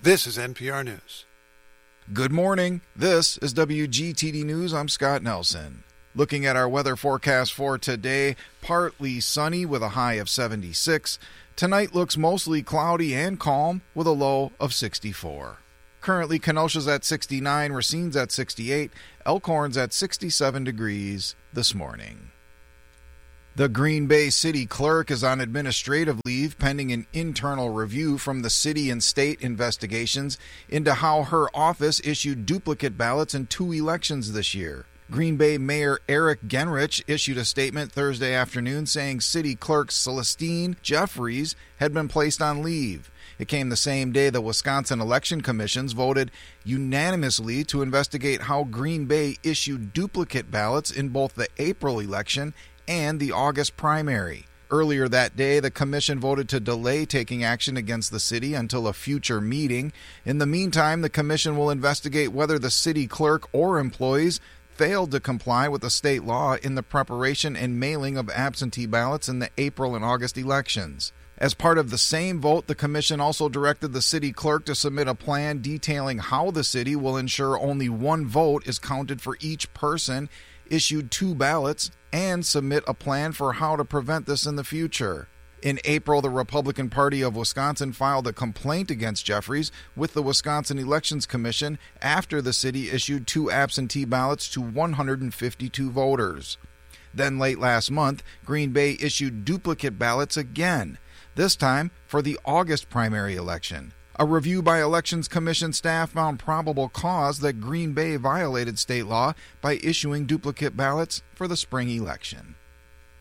This is NPR News. Good morning. This is WGTD News. I'm Scott Nelson. Looking at our weather forecast for today, partly sunny with a high of 76. Tonight looks mostly cloudy and calm with a low of 64. Currently, Kenosha's at 69, Racine's at 68, Elkhorn's at 67 degrees this morning. The Green Bay City Clerk is on administrative leave pending an internal review from the city and state investigations into how her office issued duplicate ballots in 2 elections this year. Green Bay Mayor Eric Genrich issued a statement Thursday afternoon saying City Clerk Celestine Jeffries had been placed on leave. It came the same day the Wisconsin Election Commissions voted unanimously to investigate how Green Bay issued duplicate ballots in both the April election and the August primary. Earlier that day, the commission voted to delay taking action against the city until a future meeting. In the meantime, the commission will investigate whether the city clerk or employees failed to comply with the state law in the preparation and mailing of absentee ballots in the April and August elections. As part of the same vote, the commission also directed the city clerk to submit a plan detailing how the city will ensure only one vote is counted for each person issued 2 ballots, and submit a plan for how to prevent this in the future. In April, the Republican Party of Wisconsin filed a complaint against Jeffries with the Wisconsin Elections Commission after the city issued 2 absentee ballots to 152 voters. Then late last month, Green Bay issued duplicate ballots again, this time for the August primary election. A review by Elections Commission staff found probable cause that Green Bay violated state law by issuing duplicate ballots for the spring election.